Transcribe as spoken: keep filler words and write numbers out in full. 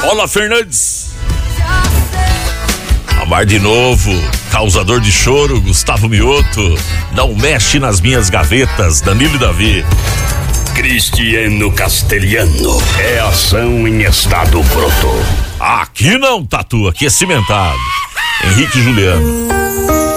Paula Fernandes. Amar de novo, causador de choro, Gustavo Mioto. Não mexe nas minhas gavetas, Danilo e Davi. Cristiano Castelhano, é ação em estado bruto. Aqui não, Tatu, aqui é cimentado. Henrique e Juliano.